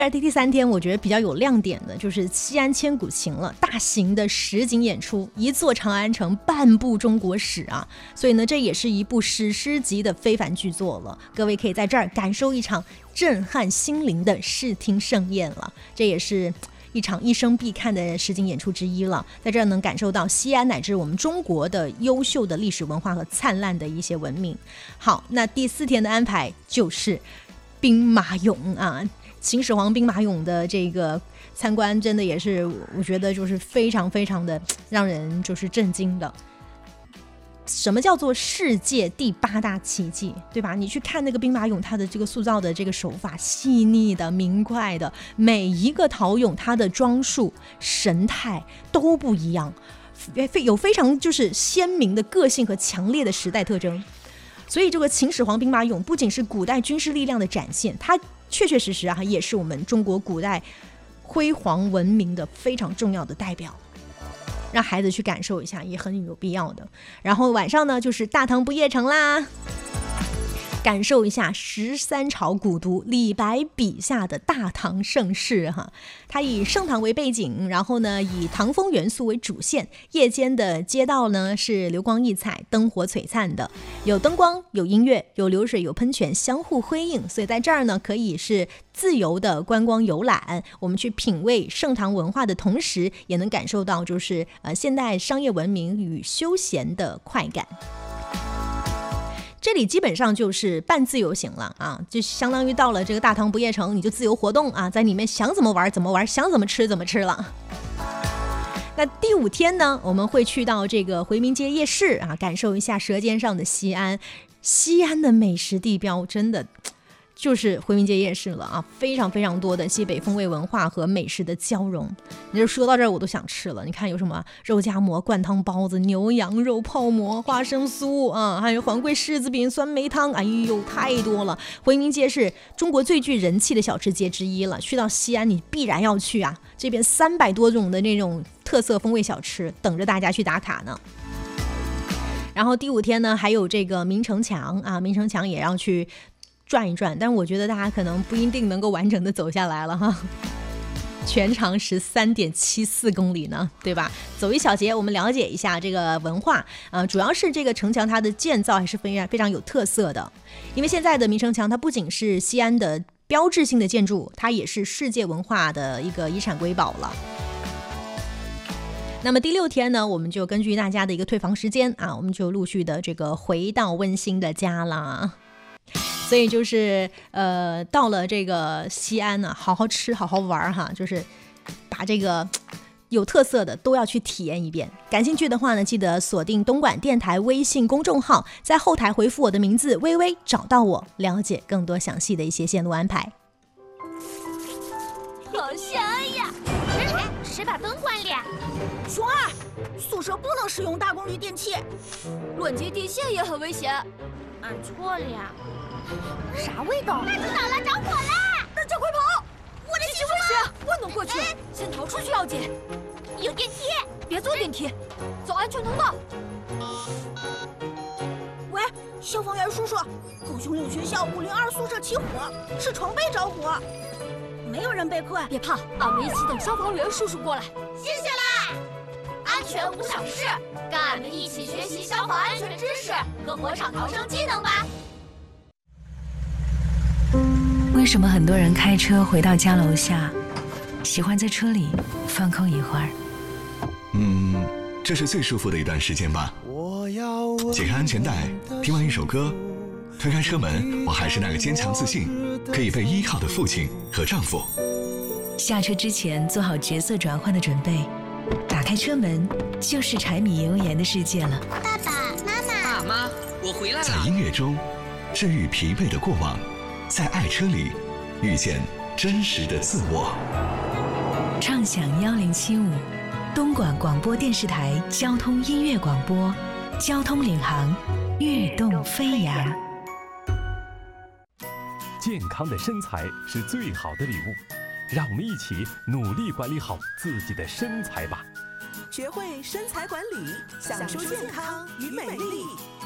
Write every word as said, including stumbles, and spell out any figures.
而第第三天我觉得比较有亮点的就是西安千古情了，大型的实景演出，一座长安城，半部中国史啊！所以呢，这也是一部史诗级的非凡巨作了。各位可以在这儿感受一场震撼心灵的视听盛宴了，这也是一场一生必看的实景演出之一了。在这儿能感受到西安乃至我们中国的优秀的历史文化和灿烂的一些文明。好，那第四天的安排就是兵马俑啊。秦始皇兵马俑的这个参观真的也是我觉得就是非常非常的让人就是震惊的。什么叫做世界第八大奇迹，对吧？你去看那个兵马俑，它的这个塑造的这个手法细腻的明快的，每一个陶俑它的装束神态都不一样，有非常就是鲜明的个性和强烈的时代特征。所以这个秦始皇兵马俑不仅是古代军事力量的展现，它确确实实啊，也是我们中国古代辉煌文明的非常重要的代表，让孩子去感受一下也很有必要的。然后晚上呢，就是大唐不夜城啦，感受一下十三朝古都李白笔下的大唐盛世哈。它以盛唐为背景，然后呢以唐风元素为主线，夜间的街道呢是流光溢彩，灯火璀璨的，有灯光，有音乐，有流水，有喷泉，相互辉映。所以在这儿呢，可以是自由的观光游览，我们去品味盛唐文化的同时，也能感受到就是呃现代商业文明与休闲的快感。这里基本上就是半自由行了啊，就相当于到了这个大唐不夜城，你就自由活动啊，在里面想怎么玩怎么玩，想怎么吃怎么吃了。那第五天呢，我们会去到这个回民街夜市啊，感受一下舌尖上的西安。西安的美食地标真的就是回民街夜市了啊，非常非常多的西北风味文化和美食的交融。你就说到这儿我都想吃了，你看有什么肉夹馍、灌汤包子、牛羊肉泡馍、花生酥啊，还有黄桂柿子饼、酸梅汤，哎呦太多了。回民街是中国最具人气的小吃街之一了，去到西安你必然要去啊，这边三百多种的那种特色风味小吃等着大家去打卡呢。然后第五天呢，还有这个明城墙啊，明城墙也要去转一转，但是我觉得大家可能不一定能够完整的走下来了哈，全长十三点七四公里呢，对吧？走一小节，我们了解一下这个文化，呃，主要是这个城墙它的建造还是非常非常有特色的，因为现在的明城墙它不仅是西安的标志性的建筑，它也是世界文化的一个遗产瑰宝了。那么第六天呢，我们就根据大家的一个退房时间啊，我们就陆续的这个回到温馨的家啦。所以就是呃，到了这个西安呢，好好吃，好好玩哈，就是把这个有特色的都要去体验一遍。感兴趣的话呢，记得锁定东莞电台微信公众号，在后台回复我的名字微微，找到我，了解更多详细的一些线路安排。 好香呀！谁谁把灯关了？ 熊二，宿舍不能使用大功率电器， 乱接电线也很危险。俺错了呀。 啥味道？ 大知道了，着火了！ 大家快跑！ 我的危险，不能过去， 哎、 先逃出去要紧。 有电梯， 别坐电梯，走安全通道。喂，消防员叔叔，狗熊岭学校五零二宿舍起火，是床被着火，没有人被困。 别怕，俺们一起等消防员叔叔过来。谢谢啦！安全无小事，跟俺们一起学习消防安全知识和火场逃生技能吧。 为什么很多人开车回到家楼下，喜欢在车里放空一会儿？ 嗯，这是最舒服的一段时间吧。解开安全带，听完一首歌，推开车门，我还是那个坚强自信、可以被依靠的父亲和丈夫。 下车之前做好角色转换的准备，打开车门就是柴米油盐的世界了。 爸爸妈妈， 爸妈，我回来了。 在音乐中治愈疲惫的过往，在爱车里遇见真实的自我。 畅享幺零七五，东莞广播电视台交通音乐广播，交通领航，跃动飞扬。 健康的身材是最好的礼物，让我们一起努力管理好自己的身材吧。 学会身材管理，享受健康与美丽。